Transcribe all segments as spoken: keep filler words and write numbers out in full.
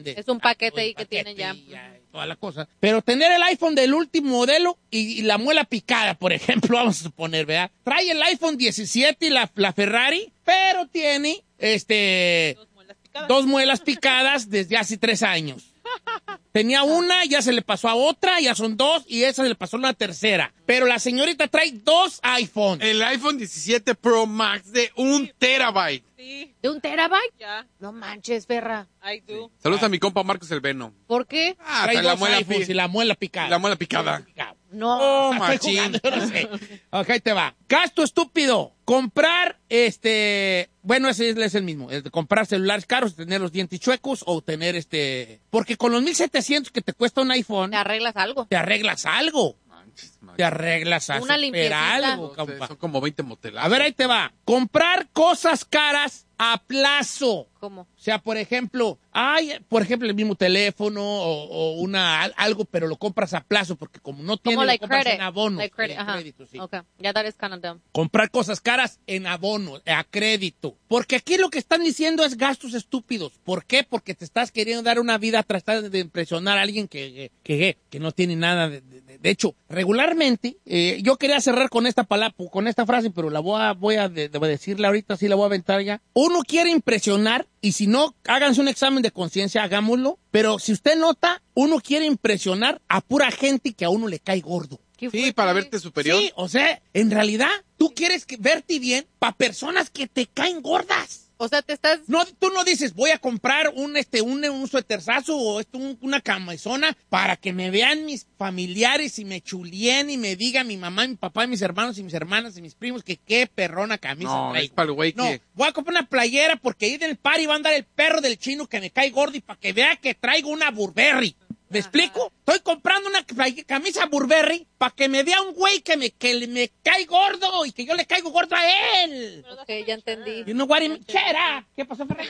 de... Es un paquete ah, ahí que paquete tienen ya. y ya, toda la cosa. Pero tener el iPhone del último modelo y, y la muela picada, por ejemplo, vamos a suponer, ¿verdad? Trae el iPhone diecisiete y la, la Ferrari, pero tiene, este... Dos muelas picadas. Dos muelas picadas desde hace tres años. Tenía una, ya se le pasó a otra, ya son dos, y esa se le pasó a una tercera. Pero la señorita trae dos iPhones. El iPhone diecisiete Pro Max de un terabyte. Sí, ¿De un terabyte? ya. No manches, perra. I do. Saludos a mi compa Marcos el Veno. ¿Por qué? Ah, Trae trae la dos muela, iPhones pi- y la muela picada. la muela picada. No. Oh, Estoy machín. jugando, yo no sé. Ok, ahí te va. Gasto estúpido. Comprar, este... Bueno, ese es, es el mismo. El de comprar celulares caros, tener los dientes chuecos o tener este... Porque con los mil setecientos que te cuesta un iPhone, Te arreglas algo. te arreglas algo. Manches, manches. Te arreglas a Una super limpiecita. algo, No sé, compa. son como veinte motelazos. A ver, ahí te va. Comprar cosas caras a plazo. ¿Cómo? O sea, por ejemplo, hay, por ejemplo, el mismo teléfono o, o una al- algo, pero lo compras a plazo porque como no tiene, Como lo like compras credit. en abonos. Like credit, en ajá. crédito, sí. Okay. Yeah, that is kind of dumb. Comprar cosas caras en abono, a crédito. Porque aquí lo que están diciendo es gastos estúpidos. ¿Por qué? Porque te estás queriendo dar una vida tratando de impresionar a alguien que, que, que, que no tiene nada. De, de, de hecho, regularmente, eh, yo quería cerrar con esta palabra, con esta frase, pero la voy a, voy a de, de decirla ahorita, sí la voy a aventar ya. Uno quiere impresionar y si no, háganse un examen de conciencia, hagámoslo. Pero si usted nota, uno quiere impresionar a pura gente que a uno le cae gordo. ¿Qué Sí, fue? para verte superior. Sí, o sea, en realidad, tú quieres que, verte bien para personas que te caen gordas. O sea, te estás... No, tú no dices, voy a comprar un, este, un, un suéterzazo o esto, un- una camisona para que me vean mis familiares y me chulien y me digan mi mamá, mi papá, y mis hermanos y mis hermanas y mis primos que qué perrona camisa No, traigo. es para el güey No, que... voy a comprar una playera porque ahí en el party va a andar el perro del chino que me cae gordo y para que vea que traigo una Burberry. ¿Me explico? Estoy comprando una play- camisa Burberry para que me vea un güey que me, que le- me cae gordo y que yo le caigo gordo a él. Ok, ya entendí. You know what I mean? Shut up. ¿Qué pasó, Ferrari?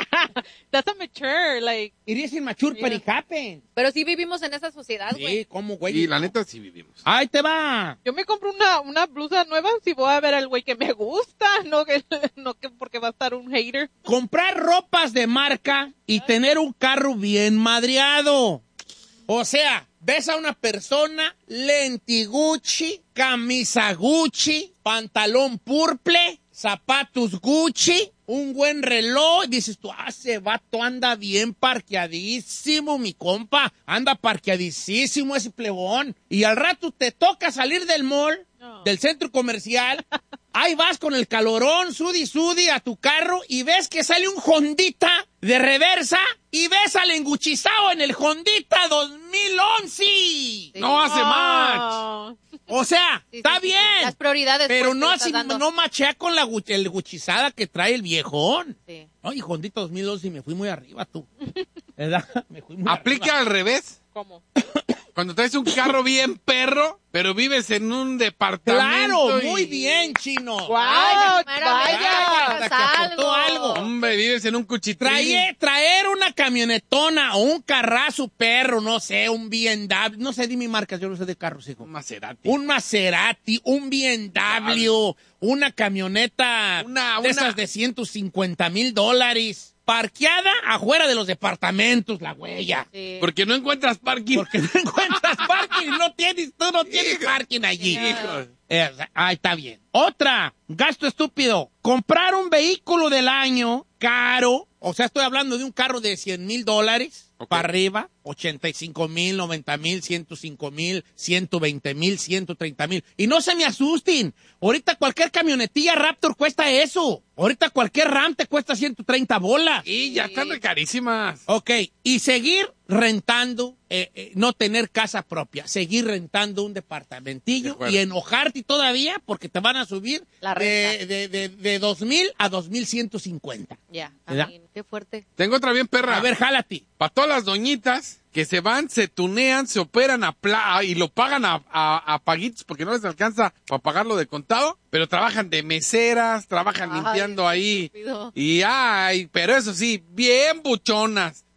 That's a mature, like... It is immature, but it happens. Pero sí vivimos en esa sociedad, güey. Sí, ¿cómo, güey? Y la neta sí vivimos. Ahí te va. Yo me compro una, una blusa nueva si voy a ver al güey que me gusta, no que, no que porque va a estar un hater. Comprar ropas de marca y tener un carro bien madreado. O sea, ves a una persona, lenti Gucci, camisa Gucci, pantalón purple, zapatos Gucci, un buen reloj, y dices tú, ah, ese vato anda bien parqueadísimo, mi compa, anda parqueadísimo ese plebón. Y al rato te toca salir del mall, No. del centro comercial, ahí vas con el calorón, sudi sudi a tu carro y ves que sale un Hondita de reversa y ves al enguchizado en el Hondita dos mil once. Sí. No hace match. Oh. O sea, Sí, está sí, sí, bien. sí. Las prioridades. Pero pues, no que le así, estás dando. no machea con la gu- el guchizada que trae el viejón. Sí. Ay, Hondita dos mil once, me fui muy arriba tú. ¿Verdad? Me fui muy Aplica arriba. al revés. ¿Cómo? Cuando traes un carro bien perro, pero vives en un departamento. Claro, y- muy bien, chino. Wow, Ay, mera vaya. vaya, Hasta que haz aportó algo. Hombre, vives en un cuchitril. Traer, traer una camionetona o un carrazo perro, no sé, un B M W, no sé, dime marcas, yo no sé de carros, hijo. Un Maserati. Un Maserati, un B M W, una camioneta Una- de una- esas de ciento cincuenta mil dólares, parqueada afuera de los departamentos, la huella. Sí. Porque no encuentras parking. Porque no encuentras parking, no tienes, tú no tienes parking allí. Hijo. Eh, ahí está bien. Otra, gasto estúpido. Comprar un vehículo del año caro. O sea, estoy hablando de un carro de cien mil dólares Ok. para arriba. ochenta y cinco mil, noventa mil, ciento cinco mil, ciento veinte mil, ciento treinta mil. Y no se me asusten. Ahorita cualquier camionetilla Raptor cuesta eso. Ahorita cualquier Ram te cuesta ciento treinta bolas. Y ya están re carísimas. Ok, y seguir rentando, eh, eh, no tener casa propia, seguir rentando un De departamentillo acuerdo. y enojarte todavía porque te van a subir La de, renta. de, de, de dos mil a dos mil ciento cincuenta. Ya, ¿Verdad? I mean, qué fuerte. Tengo otra bien perra. A ver, jálate. Para todas las doñitas que se van, se tunean, se operan a pla y lo pagan a, a, a paguitos porque no les alcanza para pagarlo de contado, pero trabajan de meseras, trabajan Ay, limpiando ahí. estúpido. Y ay, pero eso sí, bien buchonas.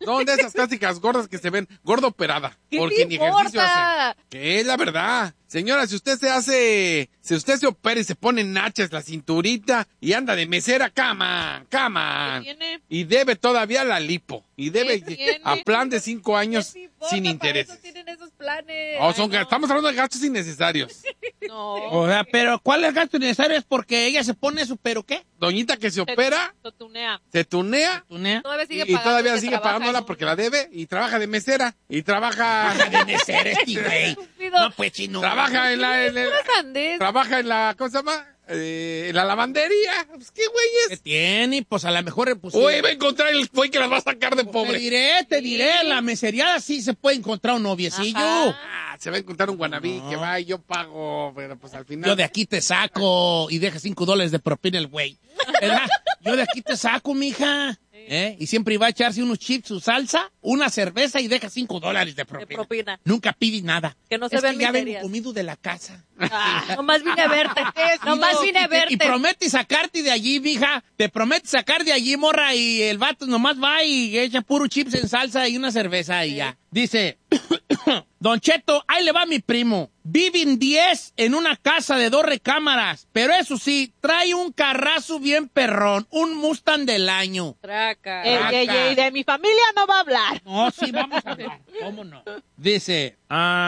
No, de esas clásicas gordas que se ven, gorda operada. ¿Qué Porque te ni ejercicio importa? hace. Que es la verdad. Señora, si usted se hace, si usted se opera y se pone nachas la cinturita y anda de mesera, cama, cama. ¿Qué tiene? Y debe todavía la lipo. Y debe ¿Qué tiene? a plan de cinco años ¿Qué te importa? sin Para intereses. eso tienen esos planes. Oh, son- Ay, no. Estamos hablando de gastos innecesarios. No. O sea, pero ¿cuál es el gasto necesario? Es porque ella se pone su, ¿pero qué? Doñita que se opera, Se tunea. se tunea ¿Tunea? Todavía sigue y, y pagando todavía que sigue trabaja pagándola en un- porque la debe y trabaja de mesera y trabaja De mecer este güey. Estúpido. No, pues chino. trabaja en la, en el- Pura sandez. trabaja en la, ¿cómo se llama? Eh, en la lavandería. Pues, ¿qué güey ¿Qué es? tiene? Pues a lo mejor... Pues, Güey, va a encontrar el güey que las va a sacar de Te pobre. diré, te diré, la meseriada sí se puede encontrar un noviecillo. Ajá. Ah, se va a encontrar un guanabí No. que va y yo pago, pero pues al final. Yo de aquí te saco y deja cinco dólares de propina el güey. ¿Verdad? Yo de aquí te saco, mija. ¿Eh? Y siempre iba a echarse unos chips, su salsa, una cerveza y deja cinco dólares de De propina. propina. Nunca pide nada. Que no se es vean que ya vengo miserias. comido de la casa. Ah, nomás vine a verte. Nomás vine a Y verte. promete sacarte de allí, mija. Te promete sacar de allí, morra, y el vato nomás va y echa puro chips en salsa y una cerveza y ya. Dice, Don Cheto, ahí le va mi primo. Viven diez en una casa de dos recámaras, pero eso sí, trae un carrazo bien perrón, un Mustang del año. Traca. Ey, Traca. ey, ey, de mi familia no va a hablar. No, sí, vamos a hablar. ¿Cómo no? Dice,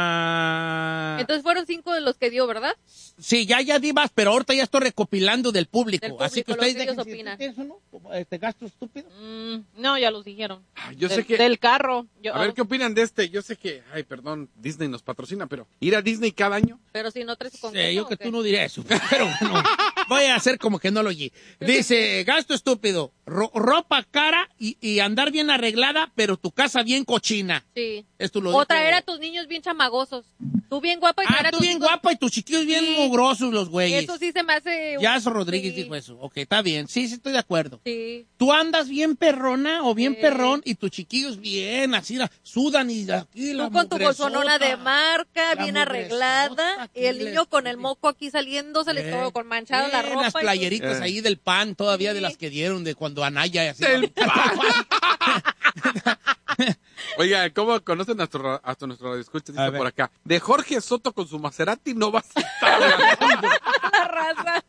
ah... Entonces fueron cinco de los que dio, ¿verdad? Sí, ya, ya di más, pero ahorita ya estoy recopilando del público. Del público, Así que lo que ustedes ellos dejen si opinan. ¿tienes uno? ¿Este gasto estúpido? Mm, no, ya los dijeron. Ah, yo del, sé que. Del carro. Yo, A ver, ¿qué opinan de este? Yo sé que, ay, perdón, Disney nos patrocina, pero ir a Disney cada año. Pero si no traes con Sí, yo que tú no diré eso, pero bueno, voy a hacer como que no lo oí. Dice, gasto estúpido, ro- ropa cara y, y andar bien arreglada, pero tu casa bien cochina. Sí. Esto lo O dijo- traer a tus niños bien chamagosos. Tú bien guapa y traer Ah, a tú tus bien hijos- guapa y tus chiquillos bien Sí. mugrosos los güeyes. Eso sí se me hace... un- Yaso Rodríguez sí. dijo eso. Ok, está bien. Sí, sí, estoy de acuerdo. Sí. Tú andas bien perrona o bien Sí. perrón y tus chiquillos bien, así, la, sudan y aquí la Tú con tu mugresota. bolsonona de marca, La bien mugresota, arreglada, aquí y el les- niño con el moco aquí saliéndose, Eh, todo con manchada la eh, ropa. Las y tú- playeritas Eh. ahí del pan, todavía Sí. de las que dieron de cuando Anaya y así. Del Oiga, ¿cómo conocen a nuestro, ra- a nuestro radio escucha? A Dice ver. por acá. De Jorge Soto con su Maserati no vas a estar hablando. La raza.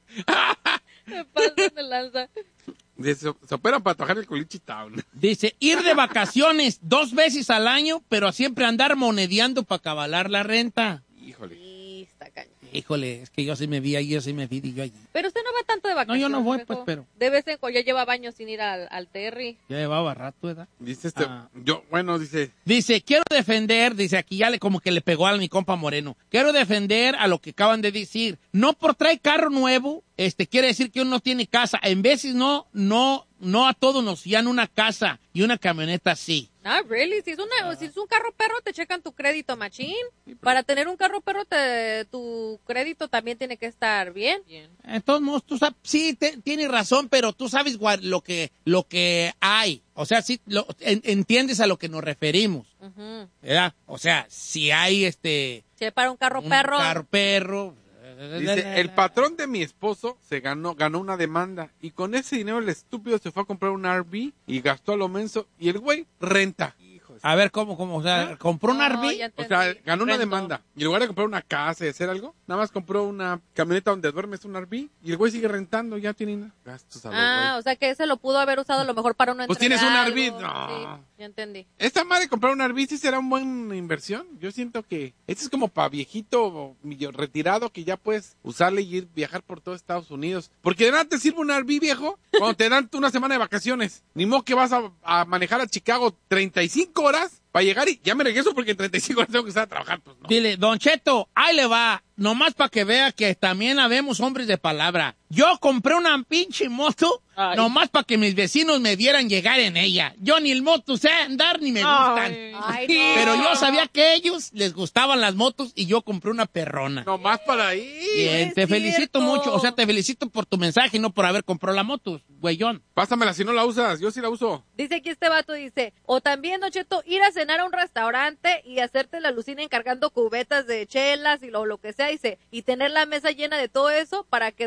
Me pasan de lanza. Dice, Se, se operan para trabajar en el Culichi Town. Dice, ir de vacaciones dos veces al año, pero siempre andar monedeando para cabalar la renta. Híjole. Sí, está cañón. Híjole, es que yo sí me vi ahí, yo sí me vi y yo allí. Pero usted no va tanto de vacaciones. yo no voy, viejo. pues, pero- De vez en cuando, ya lleva años sin ir al, al Terry. Ya llevaba rato, ¿verdad? Dice este, Ah. yo, bueno, dice, Dice, quiero defender, dice aquí ya le como que le pegó a mi compa Moreno. Quiero defender a lo que acaban de decir. No por traer carro nuevo, este quiere decir que uno no tiene casa. En veces no, no, no a todos nos dan una casa y una camioneta sí. Ah, really? Si es, una, si es un carro perro, te checan tu crédito, machín. Para tener un carro perro, te, tu crédito también tiene que estar bien. Bien. De todos modos, tú sabes, sí, te- tienes razón, pero tú sabes gua- lo que, lo que hay. O sea, sí, lo- en- entiendes a lo que nos referimos, Ujú. ¿verdad? O sea, si hay este... Si para un carro un perro. carro perro... dice, el patrón de mi esposo se ganó, ganó una demanda y con ese dinero el estúpido se fue a comprar un R V y gastó a lo menso y el güey renta. Hijo de- A ver, ¿cómo, cómo? O sea, ¿compró un No, R V? ya O sea, entendí. ganó una Rento. demanda. Y en lugar de comprar una casa y hacer algo, nada más compró una camioneta donde duermes, un R V. Y el güey sigue rentando, ya tiene nada. Gastos a lo Ah, güey. o sea que ese lo pudo haber usado a lo mejor para una Pues entrega tienes un algo. R V, no. Sí, ya entendí. Esta madre comprar un R V sí será una buena inversión. Yo siento que este es como para viejito millo- retirado que ya puedes usarle y ir viajar por todo Estados Unidos. Porque de nada te sirve un R V viejo cuando te dan una semana de vacaciones. Ni modo que vas a, a manejar a Chicago treinta y cinco horas para llegar y ya me regreso porque en treinta y cinco horas tengo que estar a trabajar. Pues no. Dile, Don Cheto, ahí le va. Nomás para que vea que también habemos hombres de palabra. Yo compré una pinche moto, Ay. nomás para que mis vecinos me vieran llegar en ella. Yo ni el moto sé andar ni me gustan. Ay. Ay, no. Pero yo sabía que a ellos les gustaban las motos y yo compré una perrona. Nomás para ahí. Bien, es te felicito cierto. mucho. O sea, te felicito por tu mensaje y no por haber comprado la moto, güeyón. Pásamela si no la usas. Yo sí la uso. Dice aquí este vato, dice, o también, Don Cheto, ir a cenar a un restaurante y hacerte la alucina encargando cubetas de chelas y lo, lo que sea, dice, y tener la mesa llena de todo eso para que durante la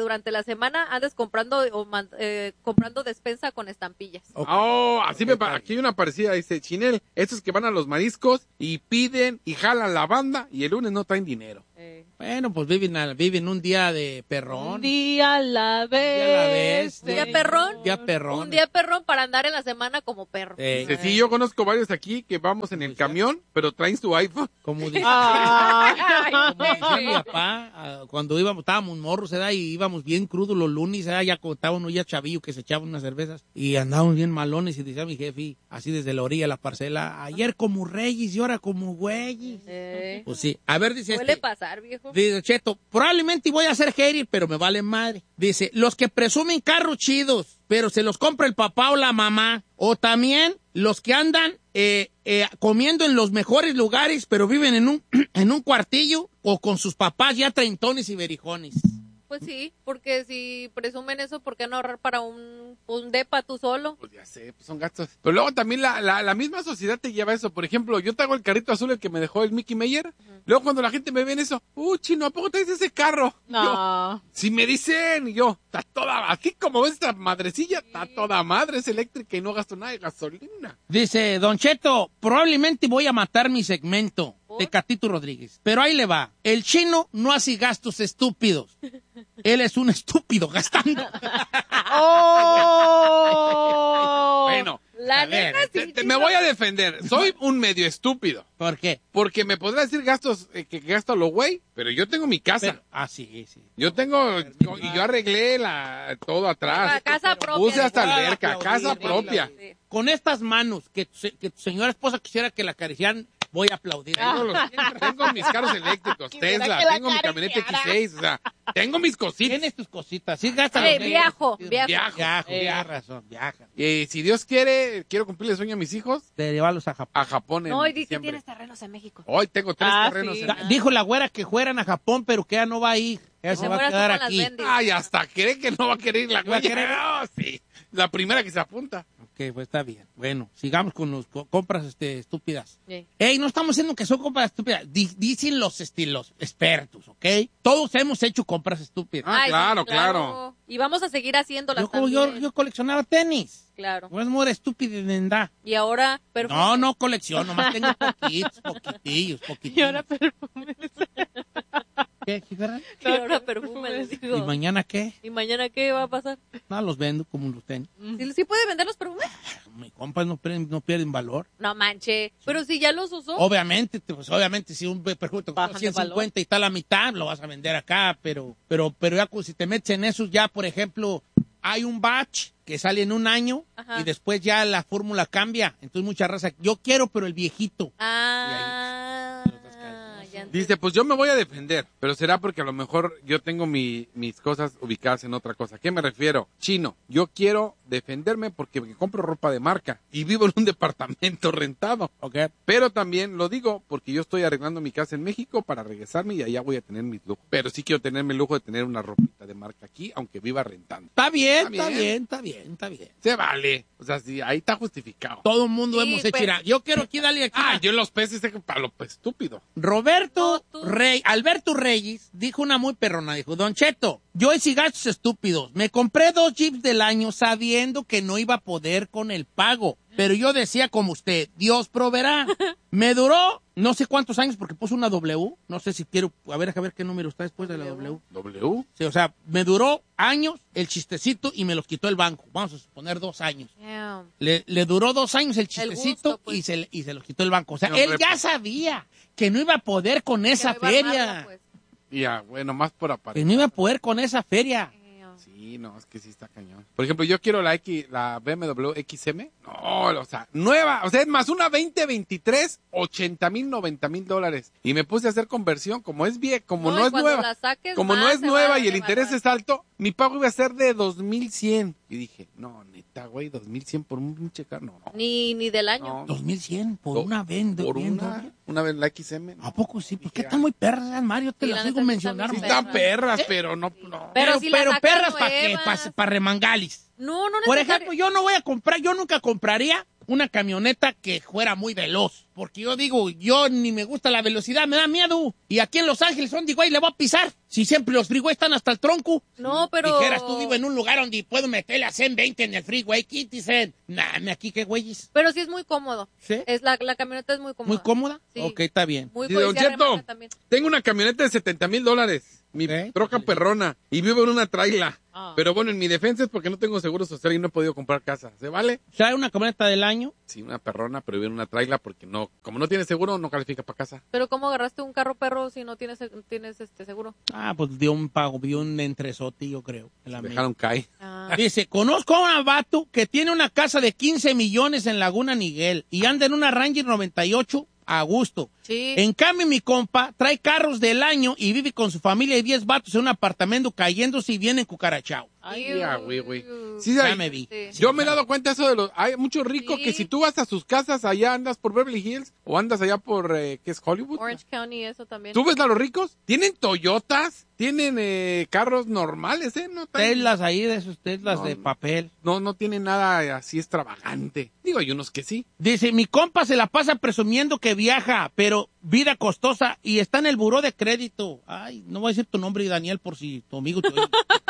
semana andes comprando o man- eh, comprando despensa con estampillas. Ok. Oh, así me Ok, pa- está aquí hay una parecida, dice Chinel, estos que van a los mariscos y piden y jalan la banda y el lunes no traen dinero. Eh, Bueno, pues viven, a- viven un día de perrón. Un día a la vez. día a la vez, ¿Un día perrón? Un día perrón. un día perrón para andar en la semana como perro. Eh, Dice, sí, yo conozco varios aquí que vamos en el camión, pero traen su iPhone. Como dice, Ah. como decía mi papá, ah, cuando íbamos, estábamos morros, ¿verdad? Y íbamos bien crudos los lunes, ¿verdad? Ya contábamos ya chavillo que se echaban unas cervezas y andábamos bien malones y decía mi jefe, así desde la orilla de la parcela, ayer como reyes y ahora como güeyes. Eh, Pues sí. A ver, dice Suele este, pasar, viejo. dice Cheto, probablemente voy a ser hater, pero me vale madre. Dice, los que presumen carros chidos, pero se los compra el papá o la mamá, o también los que andan eh, eh, comiendo en los mejores lugares, pero viven en un, en un cuartillo, o con sus papás ya treintones y berijones. Pues sí, porque si presumen eso, ¿por qué no ahorrar para un, un depa tú solo? Pues ya sé, pues son gastos. Pero luego también la, la, la misma sociedad te lleva eso. Por ejemplo, yo traigo el carrito azul, el que me dejó el Mickey Meyer. Luego cuando la gente me ve en eso, uh, chino, ¿a poco traes ese carro? Yo, No. si me dicen, y yo, está toda, aquí como ves esta madrecilla, está toda madre, es eléctrica y no gasto nada de gasolina. Dice, Don Cheto, probablemente voy a matar mi segmento de Catito Rodríguez. Pero ahí le va. El chino no hace gastos estúpidos. Él es un estúpido gastando. ¡Oh! Bueno, La a ver, nena te- sí, te- chino. me voy a defender. Soy un medio estúpido. ¿Por qué? Porque me podrá decir gastos eh, que gasto lo güey, pero yo tengo mi casa. Pero- ah, sí, sí. Yo tengo, y yo arreglé la, todo atrás. La casa propia. Puse hasta Voy a alberca, aplaudir, casa voy a propia. Sí. Con estas manos que, tu se- que tu señora esposa quisiera que la acariciaran, voy a aplaudir. Tengo, los- tengo mis carros eléctricos, Quisiera Tesla, que la tengo mi camioneta X acariciara. seis, o sea, tengo mis cositas. Tienes tus cositas. Sí, gasta Eh, lo que- viajo, sí, viajo. Viajo, viajo, Eh. tienes razón, viaja. Y si Dios quiere, quiero cumplirle el sueño a mis hijos, Te llevarlos a Japón. a Japón en No, y di que diciembre. tienes terrenos en México. Hoy tengo tres Ah, terrenos sí. en... Da- Dijo la güera que fueran a Japón, pero que ella no va a ir. Ella se Te va a mueras tú quedar con las aquí. bendis. Ay, hasta cree que no va a querer ir la ¿Va a güey. querer? No, sí. La primera que se apunta. Ok, pues está bien. Bueno, sigamos con las compras este, estúpidas. Sí. Ey, no estamos diciendo que son compras estúpidas. Di- dicen los estilos expertos, ¿ok? Todos hemos hecho compras estúpidas. Ah, Ay, sí, claro, claro. Y vamos a seguir haciéndolas yo, como yo, también. yo coleccionaba tenis. Claro. No es muy estúpida de andar. Y ahora, perfume. No, no colecciono, nomás tengo poquitos, poquitillos, Y poquitillos. ahora perfumes. ¿Qué, Jiferra? Y ahora perfume, les ¿Y digo. mañana qué? ¿Y mañana qué va a pasar? No, los vendo como los tenis. ¿Sí, sí puede vender los perfumes? Mis compas no pierden, no pierden valor. No manche. Pero si ya los usó. Obviamente, te- pues obviamente si un perfume te Bajan cuesta de ciento cincuenta y está a la mitad, lo vas a vender acá, pero pero pero ya cu- si te metes en esos ya, por ejemplo, hay un batch que sale en un año Ajá. y después ya la fórmula cambia. Entonces mucha raza, yo quiero pero el viejito. Ah, Y ahí- ya entendí. Dice, pues yo me voy a defender, pero será porque a lo mejor yo tengo mi- mis cosas ubicadas en otra cosa. ¿A qué me refiero? Chino, yo quiero defenderme porque me compro ropa de marca y vivo en un departamento rentado. ¿Ok? Pero también lo digo porque yo estoy arreglando mi casa en México para regresarme y allá voy a tener mis lujos. Pero sí quiero tenerme el lujo de tener una ropita de marca aquí, aunque viva rentando. Está bien, Está está bien. bien, está bien, está bien. Se vale. O sea, sí, ahí está justificado. Todo el mundo Sí, hemos hecho. pero- Mira, yo quiero aquí darle aquí. Ah, yo en los peces para lo estúpido. Roberto No, tú. Rey, Alberto Reyes dijo una muy perrona, dijo, Don Cheto, yo hice gastos estúpidos, me compré dos Jeeps del año sabiendo que no iba a poder con el pago, pero yo decía como usted, Dios proveerá. Me duró no sé cuántos años porque puso una W, no sé si quiero, a ver, a ver qué número está después de la W. W. Sí, o sea, me duró años el chistecito y me los quitó el banco, vamos a suponer dos años. Damn. Le, le duró dos años el chistecito gusto, pues. y, se, y se los quitó el banco. O sea, No, él repo. ya sabía que no iba a poder con esa Que no iba a feria. armarla, pues. Ya, bueno, más por Que aparecer. no iba a poder con esa feria. Damn. Sí, no, es que sí está cañón. Por ejemplo, yo quiero la X, la B M W X M. No, o sea, nueva. O sea, es más una veinte veintitrés, ochenta mil, noventa mil dólares. Y me puse a hacer conversión. Como es bien, como No, no, y es cuando nueva. la saques Como no más es se nueva va y el a interés devaluar. es alto, mi pago iba a ser de dos mil cien. Y dije, no, neta, güey, dos mil cien por un pinche carro. No, no. Ni, ni del año. No, dos mil cien por Do- una vez. Por bien una, doble. una vez la X M. no. ¿A poco sí? ¿Por qué Dije, están muy perras esas, Mario? Te Sí, las la digo neta sí mencionar. están Sí muy están perras. perras, pero no, no. Pero si la pero sacas perras para qué, nuevas. para remengalis. No, no Por necesario- ejemplo, yo no voy a comprar, yo nunca compraría una camioneta que fuera muy veloz. Porque yo digo, yo ni me gusta la velocidad, me da miedo. Y aquí en Los Ángeles, ¿dónde, güey, le voy a pisar? Si siempre los freeways están hasta el tronco. No, pero... Dijeras, tú vivo en un lugar donde puedo meterle a ciento veinte en el freeway, quítisen. Nah, me aquí, ¿qué güeyes? Pero sí es muy cómodo. ¿Sí? Es la, la camioneta es muy cómoda. ¿Muy cómoda? Sí. Ok, está bien. Muy Sí, cómoda. don Y se Cheto, arremanga también. tengo una camioneta de setenta mil dólares. Mi Ok. troca perrona. Y vivo en una traila. Ah. Pero bueno, en mi defensa es porque no tengo seguro social y no he podido comprar casa. ¿Se vale? ¿Trae una camioneta del año? Sí, una perrona, pero vive en una traila porque no, como no tiene seguro, no califica para casa. Pero ¿cómo agarraste un carro perro si no tienes, tienes este seguro? Ah, pues dio un pago, dio un entresote, yo creo. en la Dejaron caer. Ah. Dice, conozco a un vato que tiene una casa de quince millones en Laguna Niguel y anda en una Ranger noventa y ocho a gusto. Sí. En cambio, mi compa trae carros del año y vive con su familia y diez vatos en un apartamento cayéndose y viene cucarachao. Ay, Iu, ya, güey, güey. iu. Sí, Ya hay- me vi. Sí. Yo me he dado cuenta eso de los... Hay muchos ricos Sí. que si tú vas a sus casas, allá andas por Beverly Hills o andas allá por, eh, ¿qué es Hollywood? Orange County, eso también. ¿Tú ves a los ricos? Tienen Toyotas, tienen eh, carros normales, ¿eh? No, tan- Teslas ahí, de esos Teslas No, de no. papel. no, no tienen nada así extravagante. Digo, hay unos que sí. Dice, mi compa se la pasa presumiendo que viaja, pero vida costosa y está en el buró de crédito. Ay, no voy a decir tu nombre, Daniel, por si tu amigo te oye.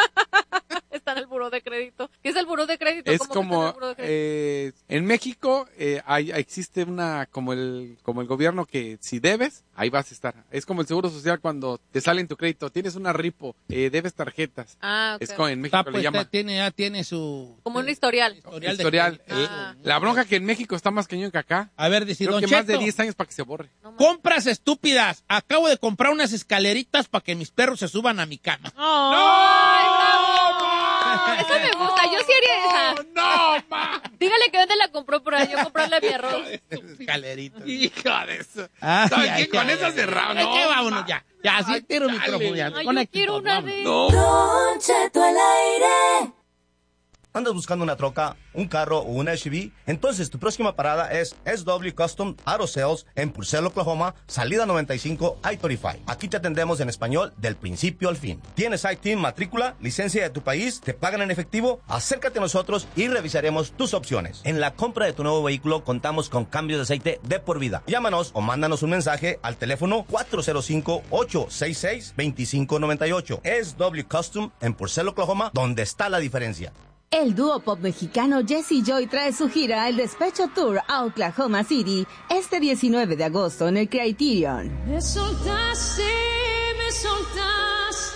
Está en el buró de crédito. ¿Qué es el buró de crédito? Es ¿Cómo que está en como el buró de crédito? eh, en México eh, hay, existe una como el como el gobierno que si debes ahí vas a estar. Es como el seguro social cuando te sale en tu crédito, tienes una ripo, eh, debes tarjetas. Ah, ok. Es como en México Ah, le pues, llaman tiene, ya tiene su... Como un historial. Historial. de historial. crédito. Eh, Ah. La bronca que en México está más cañón que acá. A ver, dice, Creo Don que más de Cheto, diez años para que se borre. No mames. compras estúpidas. Acabo de comprar unas escaleritas para que mis perros se suban a mi cama. ¡Ay, bravo! Esa me gusta, yo sí haría esa. No, ma. Dígale que dónde la compró para yo comprarle a mi arroz. Escaleritas. Hijo de eso. Ay, ¿Sabes ay, qué? Con ay, esa ay, cerrado, ay, no. que vámonos ya. Ya, así Ay, tiro el dale. micrófono ya. Ay, yo Conecten quiero todos, una vámonos. de... No. Don Cheto al aire. ¿Andas buscando una troca, un carro o una S U V? Entonces tu próxima parada es S W Custom Auto Sales en Purcell, Oklahoma, salida noventa y cinco I treinta y cinco. Aquí te atendemos en español del principio al fin. ¿Tienes I T I N, matrícula, licencia de tu país? ¿Te pagan en efectivo? Acércate a nosotros y revisaremos tus opciones. En la compra de tu nuevo vehículo contamos con cambios de aceite de por vida. Llámanos o mándanos un mensaje al teléfono cuatro cero cinco, ocho seis seis, dos cinco nueve ocho. S W Custom en Purcell, Oklahoma, donde está la diferencia. El dúo pop mexicano Jesse Joy trae su gira El Despecho Tour a Oklahoma City este diecinueve de agosto en el Criterion. Me soltaste, me soltaste.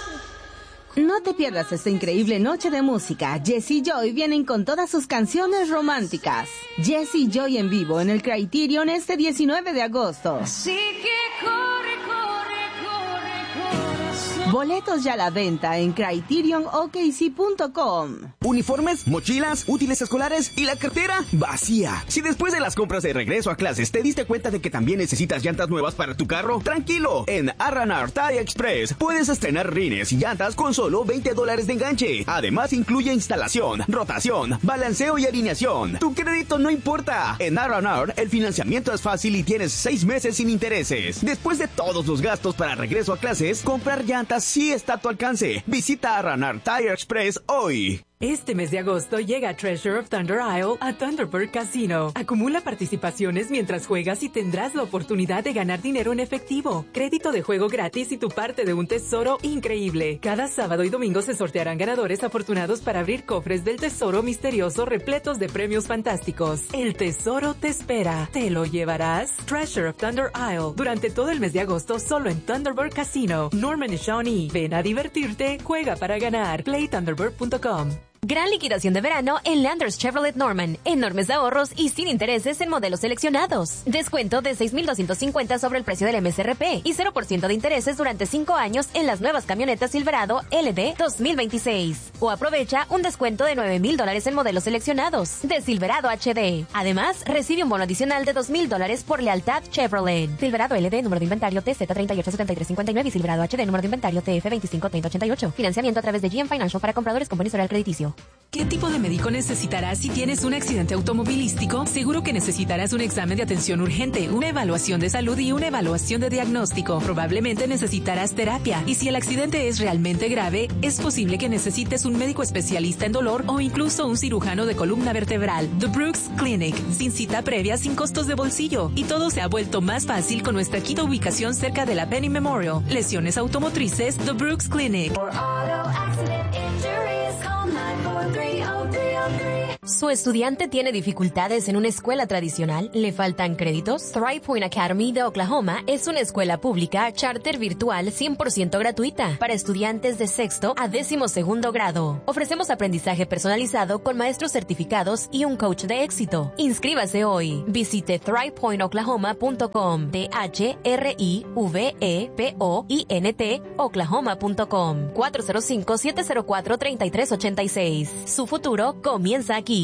No te pierdas esta increíble noche de música. Jesse Joy vienen con todas sus canciones románticas. Jesse Joy en vivo en el Criterion este diecinueve de agosto. Así que corre, corre, corre, corazón. Boletos ya a la venta en criterion o k c punto com. Uniformes, mochilas, útiles escolares y la cartera vacía. Si después de las compras de regreso a clases te diste cuenta de que también necesitas llantas nuevas para tu carro, tranquilo. En R and R Tire Express puedes estrenar rines y llantas con solo veinte dólares de enganche. Además incluye instalación, rotación, balanceo y alineación. Tu crédito no importa. En R and R el financiamiento es fácil y tienes seis meses sin intereses. Después de todos los gastos para regreso a clases, comprar llantas sí está a tu alcance. Visita R and R Tire Express hoy. Este mes de agosto llega Treasure of Thunder Isle a Thunderbird Casino. Acumula participaciones mientras juegas y tendrás la oportunidad de ganar dinero en efectivo, crédito de juego gratis y tu parte de un tesoro increíble. Cada sábado y domingo se sortearán ganadores afortunados para abrir cofres del tesoro misterioso repletos de premios fantásticos. El tesoro te espera. ¿Te lo llevarás? Treasure of Thunder Isle durante todo el mes de agosto solo en Thunderbird Casino. Norman y Shawnee. Ven a divertirte, juega para ganar. play thunderbird punto com. Gran liquidación de verano en Landers Chevrolet Norman. Enormes ahorros y sin intereses en modelos seleccionados. Descuento de seis mil doscientos cincuenta sobre el precio del M S R P y cero por ciento de intereses durante cinco años en las nuevas camionetas Silverado L D dos mil veintiséis. O aprovecha un descuento de nueve mil dólares en modelos seleccionados de Silverado H D. Además, recibe un bono adicional de dos mil dólares por lealtad Chevrolet. Silverado L D, número de inventario T Z treinta y ocho setenta y tres cincuenta y nueve y Silverado H D, número de inventario T F veinticinco treinta ochenta y ocho. Financiamiento a través de G M Financial para compradores con buen historial crediticio. ¿Qué tipo de médico necesitarás si tienes un accidente automovilístico? Seguro que necesitarás un examen de atención urgente, una evaluación de salud y una evaluación de diagnóstico. Probablemente necesitarás terapia. Y si el accidente es realmente grave, es posible que necesites un médico especialista en dolor o incluso un cirujano de columna vertebral. The Brooks Clinic, sin cita previa, sin costos de bolsillo. Y todo se ha vuelto más fácil con nuestra quinta ubicación cerca de la Penny Memorial. Lesiones automotrices, The Brooks Clinic. ¿Su estudiante tiene dificultades en una escuela tradicional? ¿Le faltan créditos? Thrive Point Academy de Oklahoma es una escuela pública charter virtual cien por ciento gratuita para estudiantes de sexto a décimo segundo grado. Ofrecemos aprendizaje personalizado con maestros certificados y un coach de éxito. Inscríbase hoy. Visite thrive point oklahoma punto com, T H R I V E P O I N T, oklahoma punto com, cuatro cero cinco, siete cero cuatro, tres tres ocho seis. Su futuro comienza aquí.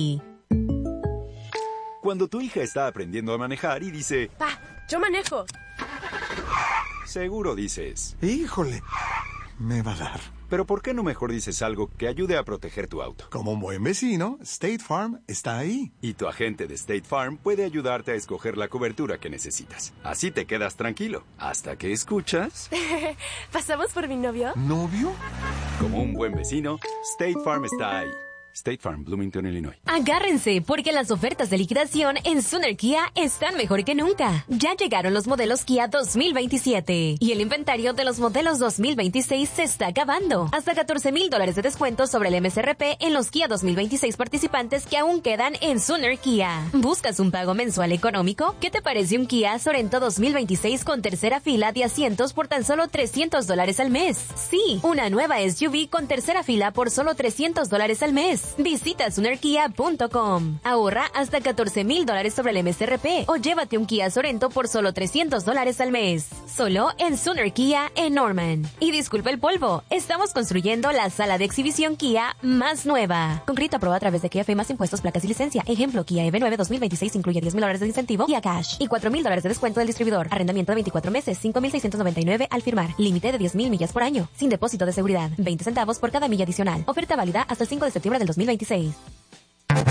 Cuando tu hija está aprendiendo a manejar y dice, Pa, yo manejo. Seguro dices, híjole, me va a dar. Pero ¿por qué no mejor dices algo que ayude a proteger tu auto? Como un buen vecino, State Farm está ahí. Y tu agente de State Farm puede ayudarte a escoger la cobertura que necesitas. Así te quedas tranquilo, hasta que escuchas... ¿Pasamos por mi novio? ¿Novio? Como un buen vecino, State Farm está ahí. State Farm, Bloomington, Illinois. Agárrense, porque las ofertas de liquidación en Sooner Kia están mejor que nunca. Ya llegaron los modelos Kia dos mil veintisiete y el inventario de los modelos dos mil veintiséis se está acabando. Hasta catorce mil dólares de descuento sobre el M S R P en los Kia dos mil veintiséis participantes que aún quedan en Sooner Kia. ¿Buscas un pago mensual económico? ¿Qué te parece un Kia Sorento dos mil veintiséis con tercera fila de asientos por tan solo trescientos dólares al mes? Sí, una nueva S U V con tercera fila por solo trescientos dólares al mes. Visita Sooner Kia punto com. Ahorra hasta catorce mil dólares sobre el M S R P o llévate un Kia Sorento por solo trescientos dólares al mes. Solo en Sooner Kia en Norman. Y disculpa el polvo, estamos construyendo la sala de exhibición Kia más nueva. Con crédito aprobado a través de Kia F más impuestos, placas y licencia. Ejemplo, Kia E V nueve dos mil veintiséis incluye diez mil dólares de incentivo Kia Cash y cuatro mil dólares de descuento del distribuidor. Arrendamiento de veinticuatro meses, cinco mil seiscientos noventa y nueve al firmar. Límite de diez mil millas por año. Sin depósito de seguridad. veinte centavos por cada milla adicional. Oferta válida hasta el cinco de septiembre del dos mil veintiséis.